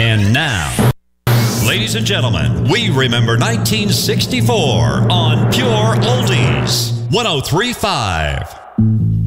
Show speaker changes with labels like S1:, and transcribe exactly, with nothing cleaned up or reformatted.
S1: And now, ladies and gentlemen, we remember nineteen sixty-four on Pure Oldies, one oh three point five.